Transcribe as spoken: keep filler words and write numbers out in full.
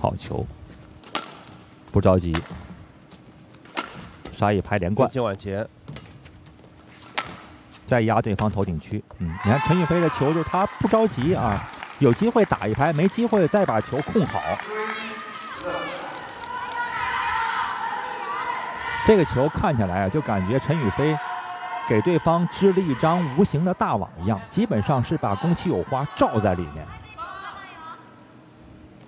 好球，不着急，杀一拍连贯， 今晚前再压对方头顶区。嗯，你看陈雨菲的球，就是他不着急啊，有机会打一拍，没机会再把球控好。这个球看起来啊，就感觉陈雨菲给对方织了一张无形的大网一样，基本上是把宫崎有花罩在里面。